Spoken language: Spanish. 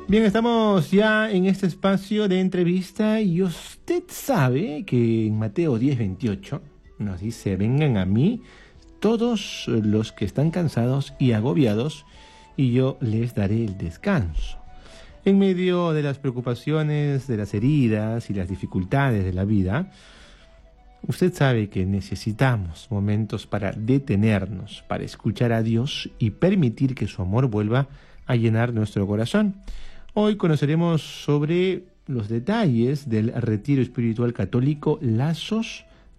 Bien, estamos ya en este espacio de entrevista y usted sabe que en Mateo 10:28 nos dice: vengan a mí todos los que están cansados y agobiados y yo les daré el descanso. En medio de las preocupaciones, de las heridas y las dificultades de la vida, usted sabe que necesitamos momentos para detenernos, para escuchar a Dios y permitir que su amor vuelva a llenar nuestro corazón. Hoy conoceremos sobre los detalles del retiro espiritual católico Lazos